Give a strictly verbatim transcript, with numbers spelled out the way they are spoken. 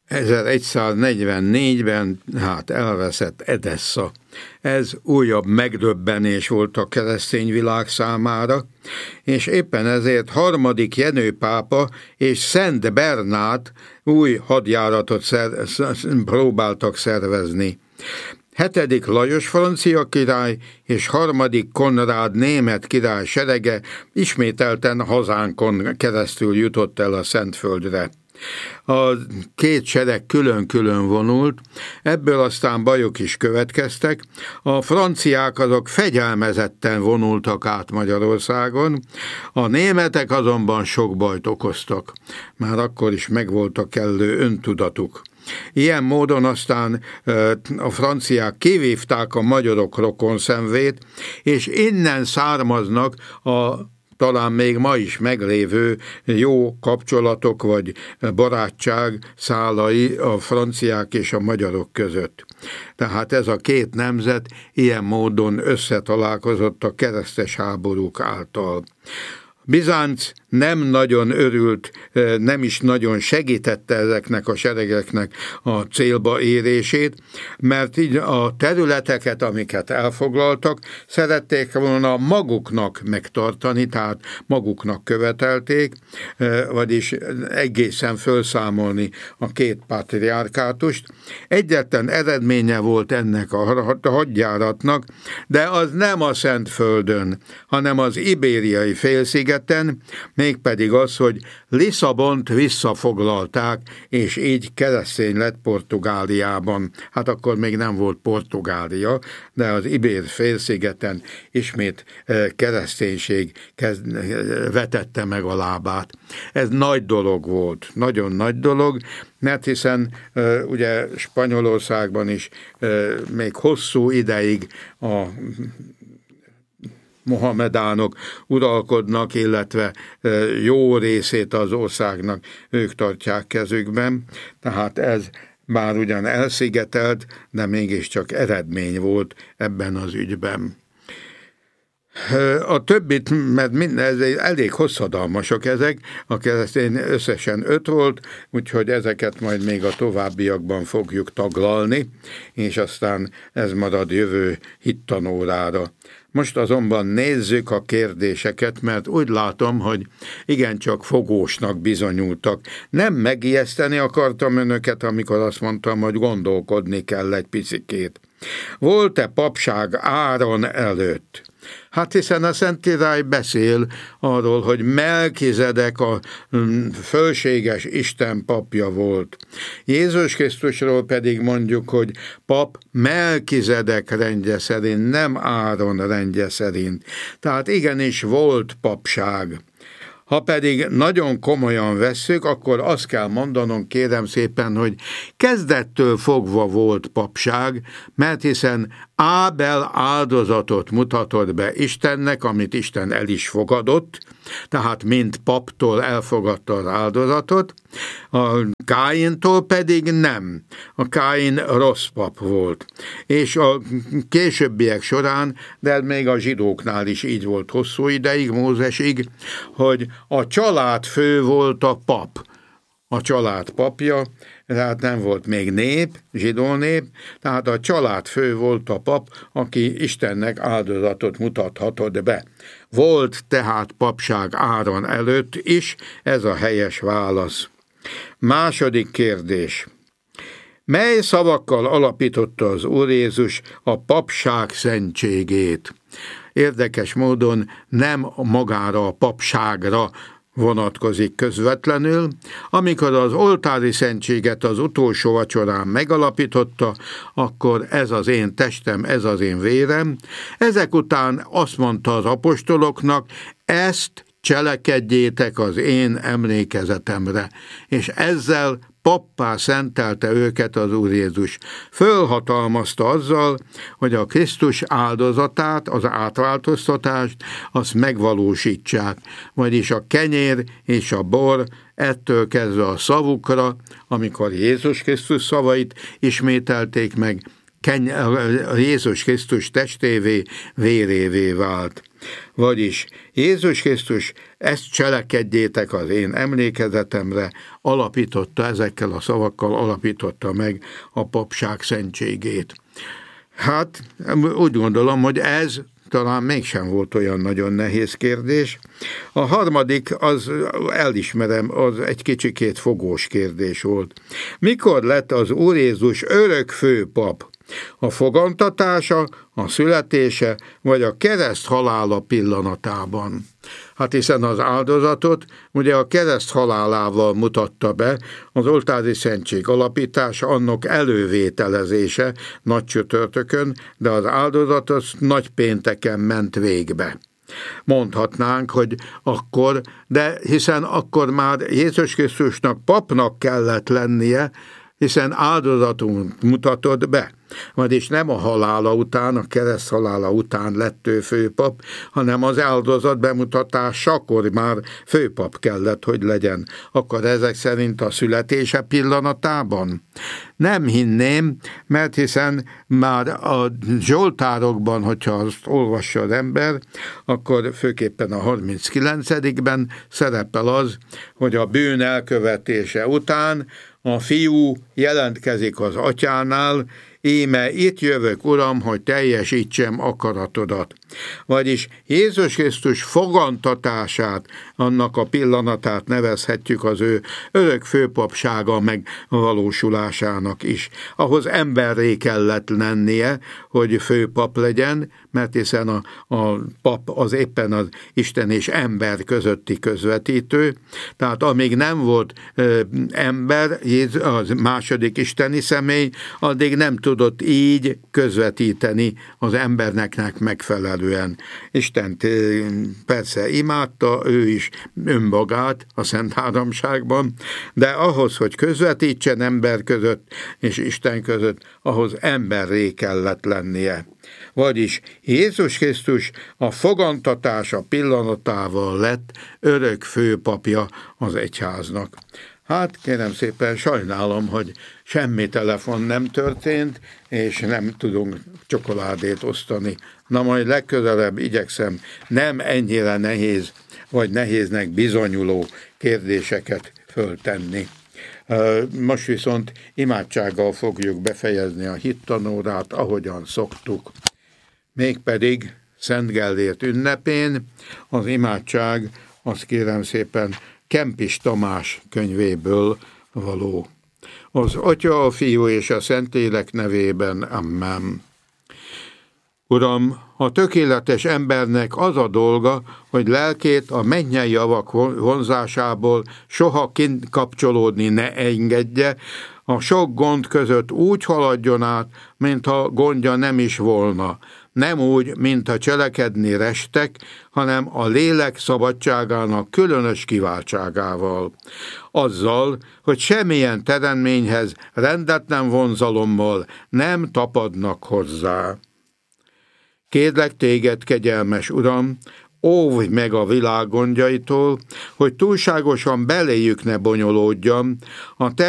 ezeregyszáznegyvennégyben hát elveszett Edessa. Ez újabb megdöbbenés volt a keresztény világ számára, és éppen ezért harmadik Jenő pápa és Szent Bernát új hadjáratot szer- próbáltak szervezni. Hetedik Lajos francia király és harmadik Konrád német király serege ismételten hazánkon keresztül jutott el a Szentföldre. A két sereg külön-külön vonult, ebből aztán bajok is következtek. A franciák azok fegyelmezetten vonultak át Magyarországon, a németek azonban sok bajt okoztak. Már akkor is megvolt a kellő öntudatuk. Ilyen módon aztán a franciák kivívták a magyarok rokonszenvét, és innen származnak a talán még ma is meglévő jó kapcsolatok vagy barátság szálai a franciák és a magyarok között. Tehát ez a két nemzet ilyen módon összetalálkozott a keresztes háborúk által. Bizánc nem nagyon örült, nem is nagyon segítette ezeknek a seregeknek a célba érését, mert így a területeket, amiket elfoglaltak, szerették volna maguknak megtartani, tehát maguknak követelték, vagyis egészen felszámolni a két patriárkátust. Egyetlen eredménye volt ennek a hadjáratnak, de az nem a Szentföldön, hanem az ibériai félszigeten, mégpedig az, hogy Lisszabont visszafoglalták, és így keresztény lett Portugáliában. Hát akkor még nem volt Portugália, de az Ibér félszigeten ismét kereszténység kezd, vetette meg a lábát. Ez nagy dolog volt, nagyon nagy dolog, mert hiszen ugye Spanyolországban is még hosszú ideig a mohamedánok uralkodnak, illetve jó részét az országnak ők tartják kezükben. Tehát ez bár ugyan elszigetelt, de mégiscsak eredmény volt ebben az ügyben. A többit, mert minden, elég hosszadalmasok ezek, a keresztény összesen öt volt, úgyhogy ezeket majd még a továbbiakban fogjuk taglalni, és aztán ez marad jövő hittanórára. Most azonban nézzük a kérdéseket, mert úgy látom, hogy igencsak fogósnak bizonyultak. Nem megijeszteni akartam önöket, amikor azt mondtam, hogy gondolkodni kell egy picikét. Volt-e papság Áron előtt? Hát hiszen a Szentkirály beszél arról, hogy Melkizedek a fölséges Isten papja volt. Jézus Krisztusról pedig mondjuk, hogy pap Melkizedek rendje szerint, nem Áron rendje szerint. Tehát igenis volt papság. Ha pedig nagyon komolyan vesszük, akkor azt kell mondanom, kérem szépen, hogy kezdettől fogva volt papság, mert hiszen Ábel áldozatot mutatott be Istennek, amit Isten el is fogadott, tehát mint paptól elfogadta az áldozatot, a Káintól pedig nem. A Káin rossz pap volt. És a későbbiek során, de még a zsidóknál is így volt hosszú ideig, Mózesig, hogy a családfő volt a pap. A család papja, tehát nem volt még nép, zsidó nép, tehát a családfő volt a pap, aki Istennek áldozatot mutathatott be. Volt tehát papság Áron előtt is, ez a helyes válasz. Második kérdés. Mely szavakkal alapította az Úr Jézus a papság szentségét? Érdekes módon nem magára a papságra vonatkozik közvetlenül, amikor az oltári szentséget az utolsó vacsorán megalapította, akkor ez az én testem, ez az én vérem. Ezek után azt mondta az apostoloknak, ezt cselekedjétek az én emlékezetemre, és ezzel pappá szentelte őket az Úr Jézus. Fölhatalmazta azzal, hogy a Krisztus áldozatát, az átváltoztatást, azt megvalósítsák. Vagyis a kenyér és a bor ettől kezdve a szavukra, amikor Jézus Krisztus szavait ismételték meg, a Jézus Krisztus testévé, vérévé vált. Vagyis Jézus Krisztus, ezt cselekedjétek az én emlékezetemre, alapította, ezekkel a szavakkal alapította meg a papság szentségét. Hát úgy gondolom, hogy ez talán mégsem volt olyan nagyon nehéz kérdés. A harmadik, az elismerem, az egy kicsikét fogós kérdés volt. Mikor lett az Úr Jézus örök főpap? A fogantatása, a születése, vagy a kereszt halála pillanatában? Hát hiszen az áldozatot ugye a kereszt halálával mutatta be, az oltári szentség alapítása, annak elővételezése nagy csütörtökön, de az áldozat az nagy pénteken ment végbe. Mondhatnánk, hogy akkor, de hiszen akkor már Jézus Krisztusnak papnak kellett lennie, hiszen áldozatunk mutatott be. Vagyis nem a halála után, a kereszt halála után lett ő főpap, hanem az áldozat bemutatásakor már főpap kellett, hogy legyen. Akkor ezek szerint a születése pillanatában? Nem hinném, mert hiszen már a Zsoltárokban, hogyha azt olvassa az ember, akkor főképpen a harminckilencedikben szerepel az, hogy a bűn elkövetése után a fiú jelentkezik az atyánál, íme itt jövök, Uram, hogy teljesítsem akaratodat. Vagyis Jézus Krisztus fogantatását, annak a pillanatát nevezhetjük az ő örök főpapsága megvalósulásának is. Ahhoz emberré kellett lennie, hogy főpap legyen, mert hiszen a, a pap az éppen az Isten és ember közötti közvetítő, tehát amíg nem volt ö, ember, az második isteni személy, addig nem tudott így közvetíteni az embernek megfelelően. Istent persze imádta, ő is önmagát a Szent Háromságban, de ahhoz, hogy közvetítsen ember között és Isten között, ahhoz emberré kellett lennie. Vagyis Jézus Krisztus a fogantatása pillanatával lett örök főpapja az egyháznak. Hát kérem szépen, sajnálom, hogy semmi telefon nem történt, és nem tudunk csokoládét osztani. Na majd legközelebb igyekszem nem ennyire nehéz, vagy nehéznek bizonyuló kérdéseket föltenni. Most viszont imádsággal fogjuk befejezni a hittanórát, ahogyan szoktuk. Mégpedig Szent Gellért ünnepén az imádság, azt kérem szépen, Kempis Tamás könyvéből való. Az Atya, a Fiú és a Szentlélek nevében, amen. Uram, a tökéletes embernek az a dolga, hogy lelkét a mennyei javak vonzásából soha kapcsolódni ne engedje, a sok gond között úgy haladjon át, mintha gondja nem is volna. Nem úgy, mintha cselekedni restek, hanem a lélek szabadságának különös kiváltságával. Azzal, hogy semmilyen teremményhez rendetlen vonzalommal nem tapadnak hozzá. Kérlek téged, kegyelmes Uram, óvj meg a világ gondjaitól, hogy túlságosan beléjük ne bonyolódjam, a te